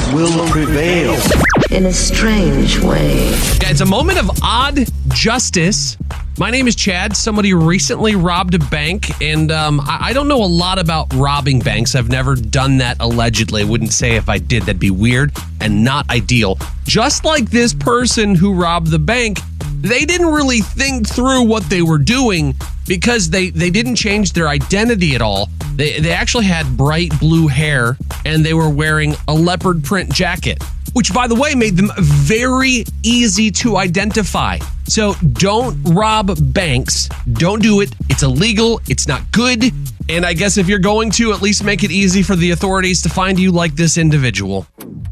will prevail. In a strange way. Yeah, it's a moment of odd justice. My name is Chad. Somebody recently robbed a bank, and I don't know a lot about robbing banks. I've never done that allegedly. I wouldn't say if I did, that'd be weird and not ideal. Just like this person who robbed the bank, they didn't really think through what they were doing because they didn't change their identity at all. They actually had bright blue hair, and they were wearing a leopard print jacket, which, by the way, made them very easy to identify. So don't rob banks. Don't do it. It's illegal. It's not good. And I guess if you're going to, at least make it easy for the authorities to find you like this individual.